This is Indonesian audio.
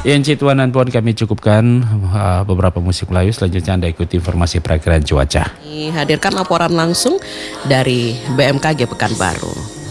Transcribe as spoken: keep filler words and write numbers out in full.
Yang Cituanan pun kami cukupkan uh, beberapa musik Melayu. Selanjutnya Anda ikuti informasi perakiraan cuaca. Hadirkan laporan langsung dari B M K G Pekanbaru.